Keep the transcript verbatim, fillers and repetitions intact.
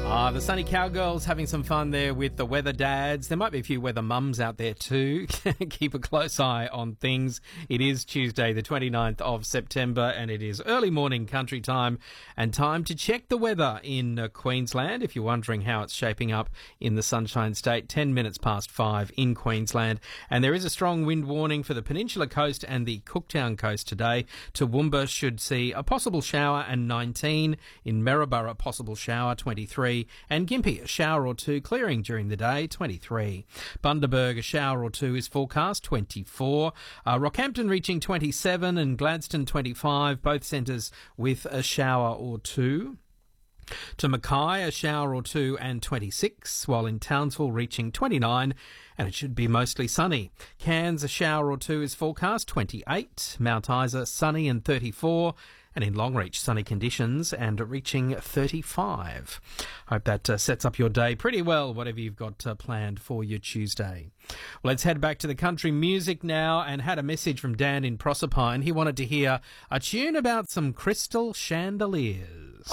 Ah, the Sunny Cowgirls having some fun there with the weather dads. There might be a few weather mums out there too. Keep a close eye on things. It is Tuesday, the twenty-ninth of September, and it is early morning country time and time to check the weather in uh, Queensland. If you're wondering how it's shaping up in the Sunshine State, ten minutes past five in Queensland. And there is a strong wind warning for the Peninsula Coast and the Cooktown Coast today. Toowoomba should see a possible shower and nineteen. In Maryborough, possible shower, twenty-three. And Gympie, a shower or two clearing during the day, twenty-three. Bundaberg, a shower or two is forecast, twenty-four. Uh, Rockhampton reaching twenty-seven and Gladstone twenty-five, both centres with a shower or two. To Mackay, a shower or two and twenty-six, while in Townsville reaching twenty-nine, and it should be mostly sunny. Cairns, a shower or two is forecast, twenty-eight. Mount Isa, sunny and thirty-four. And in Longreach, sunny conditions and reaching thirty-five. Hope that uh, sets up your day pretty well, whatever you've got uh, planned for your Tuesday. Well, let's head back to the country music now, and had a message from Dan in Proserpine. He wanted to hear a tune about some crystal chandeliers.